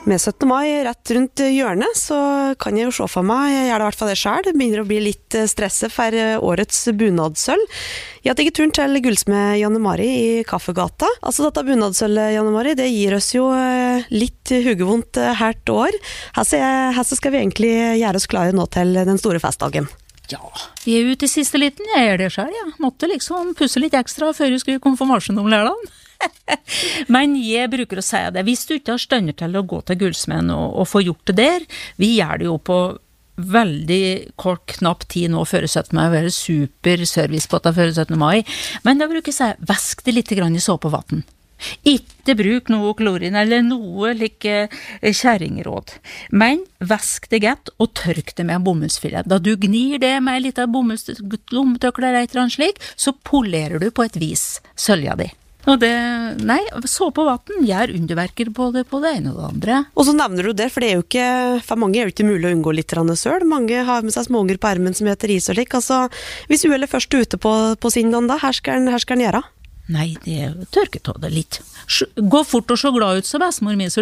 Med 17. mai rett rundt hjørnet, så kan jeg jo se for meg, jeg gjør det i hvert fall det selv, det begynner å bli litt stresset for årets bunadsøl. Jeg har tatt turen til gullsmed Janne Mari i Kaffegata. Altså dette bunadsølet, Janne Mari, det gir oss jo litt hugevondt hvert år. Her skal vi egentlig gjøre oss klare nå til den store festdagen. Ja, vi ute i siste liten, jeg gjør det selv, ja. Måtte liksom pusse litt ekstra før jeg skulle konfirmasjon om lørdagen. Men jeg bruker å si det, hvis du ikke har stønner til å gå til gullsmeden og få gjort det der, vi gjør det jo på veldig knapp tid nå før 17. mai, vi har super service på det før 17. mai, men da bruker jeg å si, vask det litt grann i såpevann. Ikke bruk noe klorin eller noe like kjæringråd, men vask det godt og tørk det med en bomullsfilet. Da du gnir det med en liten bomullslommetøkler eller et eller annet slik, så polerer du på et vis sølja di. Og det, såpe og vatten gjør underverker på det ene og det andre. Og så nevner du det, for det er jo ikke, for mange er jo ikke mulig å unngå litt søl. Mange har med seg småunger på ermen som heter ris og lik. Altså, hvis du er først ute på sin da, her skal den gjøre? Nei, det tørket av det litt. Gå fort og så glad ut, så bestemor min, så